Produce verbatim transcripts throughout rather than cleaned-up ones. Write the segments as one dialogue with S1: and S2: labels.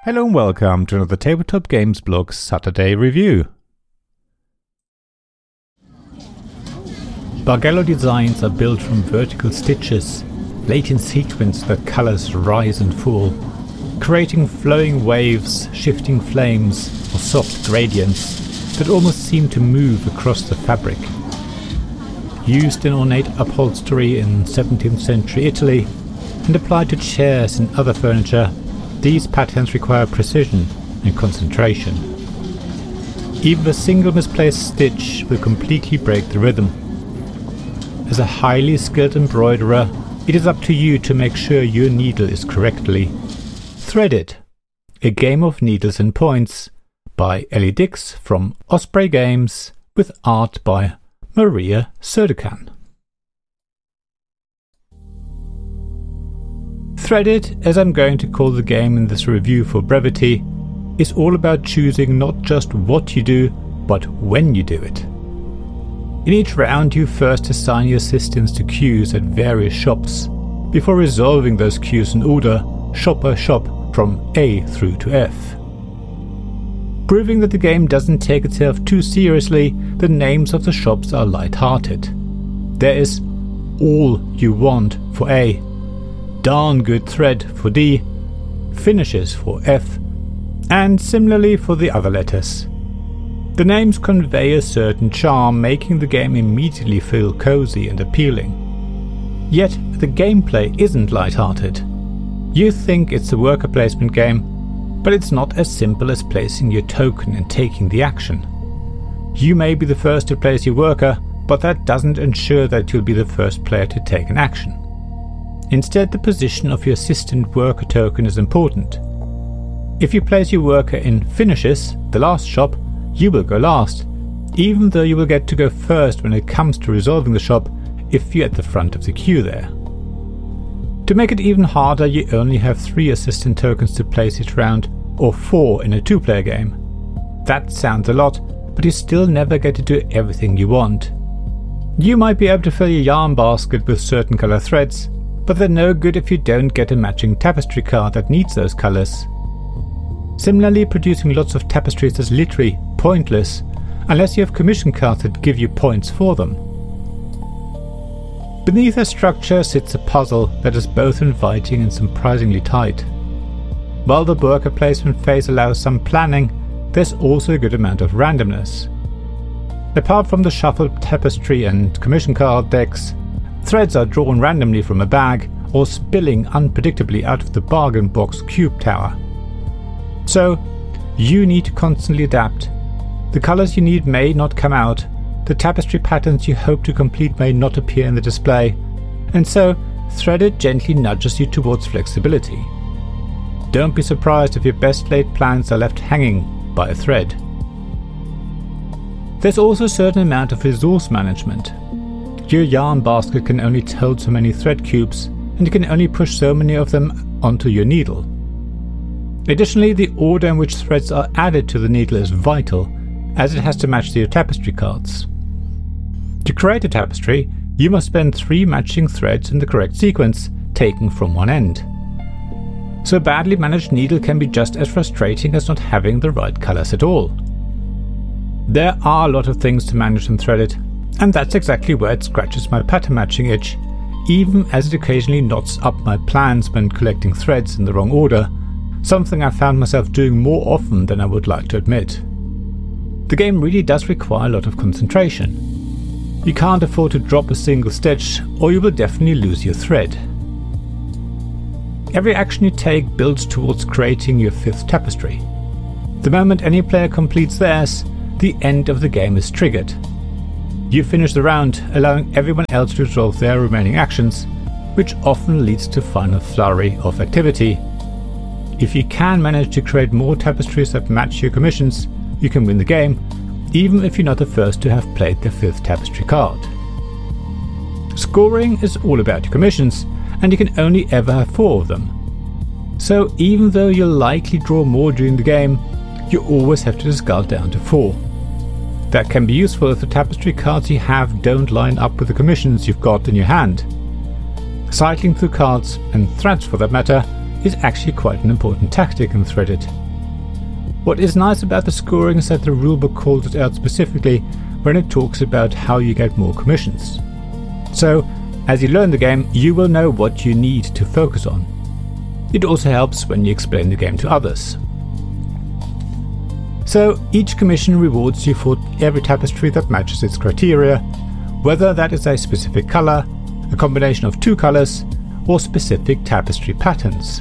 S1: Hello and welcome to another Tabletop Games Blog Saturday review. Bargello designs are built from vertical stitches, laid in sequence where colours rise and fall, creating flowing waves, shifting flames, or soft gradients that almost seem to move across the fabric. Used in ornate upholstery in seventeenth century Italy and applied to chairs and other furniture, these patterns require precision and concentration. Even a single misplaced stitch will completely break the rhythm. As a highly skilled embroiderer, it is up to you to make sure your needle is correctly threaded. A game of needles and points by Ellie Dix from Osprey Games with art by Maria Söderkan. Threaded, as I'm going to call the game in this review for brevity, is all about choosing not just what you do, but when you do it. In each round you first assign your assistants to queues at various shops, before resolving those queues in order, shop by shop, from A through to F. Proving that the game doesn't take itself too seriously, the names of the shops are light-hearted. There is All You Want for A, Darn Good Thread for D, Finishes for F, and similarly for the other letters. The names convey a certain charm, making the game immediately feel cozy and appealing. Yet the gameplay isn't light-hearted. You think it's a worker placement game, but it's not as simple as placing your token and taking the action. You may be the first to place your worker, but that doesn't ensure that you'll be the first player to take an action. Instead, the position of your assistant worker token is important. If you place your worker in Finishes, the last shop, you will go last, even though you will get to go first when it comes to resolving the shop if you're at the front of the queue there. To make it even harder, you only have three assistant tokens to place each round, or four in a two-player game. That sounds a lot, but you still never get to do everything you want. You might be able to fill your yarn basket with certain colour threads, but they're no good if you don't get a matching tapestry card that needs those colours. Similarly, producing lots of tapestries is literally pointless unless you have commission cards that give you points for them. Beneath the structure sits a puzzle that is both inviting and surprisingly tight. While the worker placement phase allows some planning, there's also a good amount of randomness. Apart from the shuffled tapestry and commission card decks, threads are drawn randomly from a bag or spilling unpredictably out of the bargain box cube tower. So, you need to constantly adapt. The colours you need may not come out, the tapestry patterns you hope to complete may not appear in the display, and so Threaded gently nudges you towards flexibility. Don't be surprised if your best laid plans are left hanging by a thread. There's also a certain amount of resource management. Your yarn basket can only hold so many thread cubes, and you can only push so many of them onto your needle. Additionally, the order in which threads are added to the needle is vital, as it has to match your tapestry cards. To create a tapestry, you must spend three matching threads in the correct sequence, taken from one end. So a badly managed needle can be just as frustrating as not having the right colours at all. There are a lot of things to manage in Threaded, and that's exactly where it scratches my pattern matching itch, even as it occasionally knots up my plans when collecting threads in the wrong order, something I found myself doing more often than I would like to admit. The game really does require a lot of concentration. You can't afford to drop a single stitch, or you will definitely lose your thread. Every action you take builds towards creating your fifth tapestry. The moment any player completes theirs, the end of the game is triggered. You finish the round, allowing everyone else to resolve their remaining actions, which often leads to final flurry of activity. If you can manage to create more tapestries that match your commissions, you can win the game, even if you're not the first to have played the fifth tapestry card. Scoring is all about your commissions, and you can only ever have four of them. So even though you'll likely draw more during the game, you always have to discard down to four. That can be useful if the tapestry cards you have don't line up with the commissions you've got in your hand. Cycling through cards, and threads for that matter, is actually quite an important tactic in Threaded. What is nice about the scoring is that the rulebook calls it out specifically when it talks about how you get more commissions. So, as you learn the game, you will know what you need to focus on. It also helps when you explain the game to others. So, each commission rewards you for every tapestry that matches its criteria, whether that is a specific colour, a combination of two colours, or specific tapestry patterns.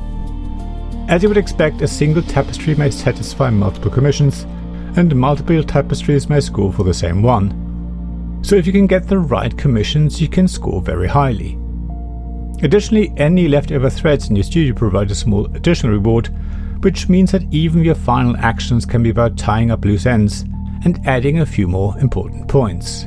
S1: As you would expect, a single tapestry may satisfy multiple commissions, and multiple tapestries may score for the same one. So if you can get the right commissions, you can score very highly. Additionally, any leftover threads in your studio provide a small additional reward, which means that even your final actions can be about tying up loose ends and adding a few more important points.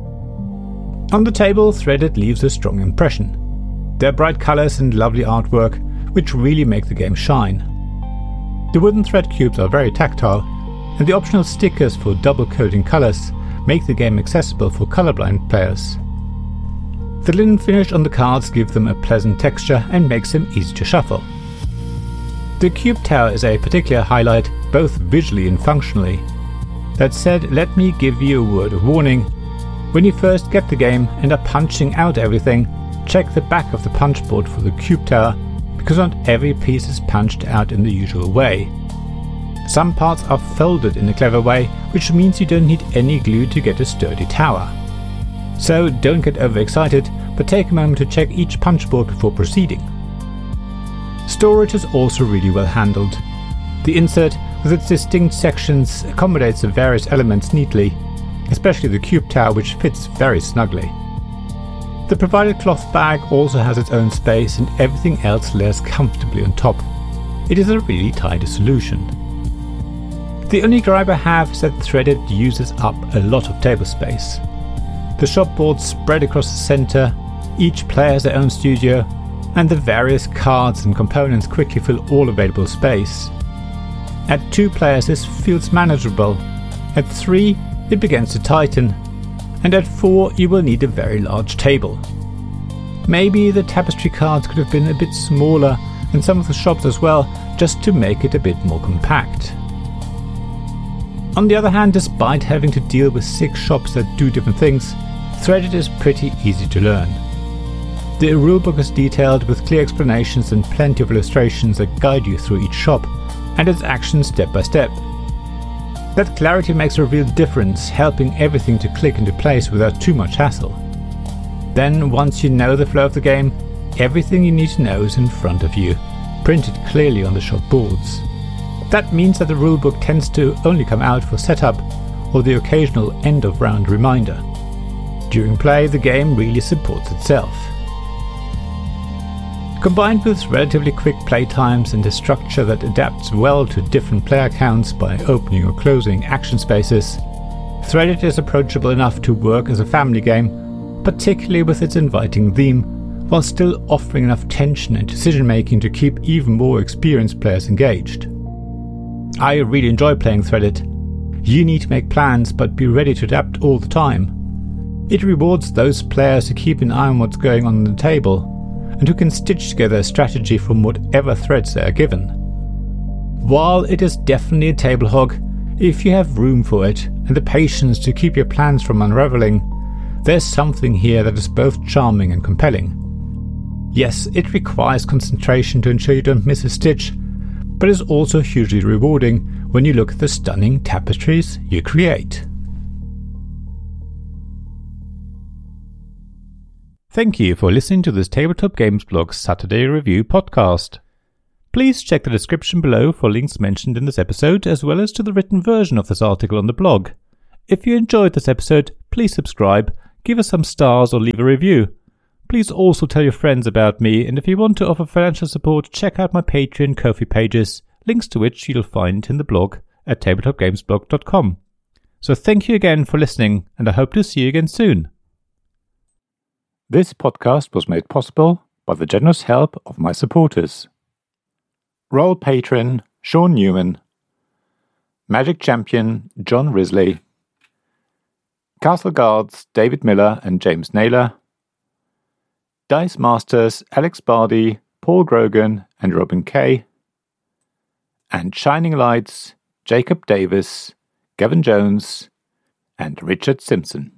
S1: On the table, Threaded leaves a strong impression. Their bright colours and lovely artwork, which really make the game shine. The wooden thread cubes are very tactile, and the optional stickers for double coding colours make the game accessible for colorblind players. The linen finish on the cards gives them a pleasant texture and makes them easy to shuffle. The cube tower is a particular highlight, both visually and functionally. That said, let me give you a word of warning. When you first get the game and are punching out everything, check the back of the punch board for the cube tower, because not every piece is punched out in the usual way. Some parts are folded in a clever way, which means you don't need any glue to get a sturdy tower. So don't get overexcited, but take a moment to check each punch board before proceeding. Storage is also really well handled. The insert, with its distinct sections, accommodates the various elements neatly, especially the cube tower, which fits very snugly. The provided cloth bag also has its own space, and everything else layers comfortably on top. It is a really tidy solution. The only gripe I have is that Threaded uses up a lot of table space. The shop boards spread across the centre, each player has their own studio, and the various cards and components quickly fill all available space. At two players this feels manageable, at three it begins to tighten, and at four you will need a very large table. Maybe the tapestry cards could have been a bit smaller, and some of the shops as well, just to make it a bit more compact. On the other hand, despite having to deal with six shops that do different things, Threaded is pretty easy to learn. The rulebook is detailed with clear explanations and plenty of illustrations that guide you through each shop and its actions step by step. That clarity makes a real difference, helping everything to click into place without too much hassle. Then, once you know the flow of the game, everything you need to know is in front of you, printed clearly on the shop boards. That means that the rulebook tends to only come out for setup or the occasional end-of-round reminder. During play, the game really supports itself. Combined with relatively quick playtimes and a structure that adapts well to different player counts by opening or closing action spaces, Threaded is approachable enough to work as a family game, particularly with its inviting theme, while still offering enough tension and decision-making to keep even more experienced players engaged. I really enjoy playing Threaded. You need to make plans, but be ready to adapt all the time. It rewards those players who keep an eye on what's going on on the table, and who can stitch together a strategy from whatever threads they are given. While it is definitely a table hog, if you have room for it and the patience to keep your plans from unravelling, there's something here that is both charming and compelling. Yes, it requires concentration to ensure you don't miss a stitch, but is also hugely rewarding when you look at the stunning tapestries you create. Thank you for listening to this Tabletop Games Blog Saturday Review podcast. Please check the description below for links mentioned in this episode, as well as to the written version of this article on the blog. If you enjoyed this episode, please subscribe, give us some stars or leave a review. Please also tell your friends about me, and if you want to offer financial support, check out my Patreon and Ko-fi pages, links to which you'll find in the blog at tabletop games blog dot com. So thank you again for listening, and I hope to see you again soon. This podcast was made possible by the generous help of my supporters. Royal Patron Sean Newman, Magic Champion John Risley, Castle Guards David Miller and James Naylor, Dice Masters Alex Bardi, Paul Grogan and Robin Kay, and Shining Lights, Jacob Davis, Gavin Jones, and Richard Simpson.